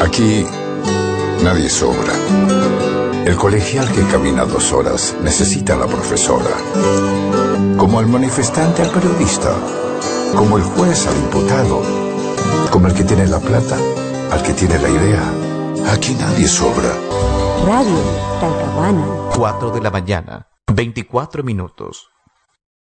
Aquí nadie sobra. El colegial que camina 2 horas necesita a la profesora. Como el manifestante al periodista. Como el juez al imputado. Como el que tiene la plata al que tiene la idea. Aquí nadie sobra. Radio Talcahuano. 4 de la mañana, 24 minutos.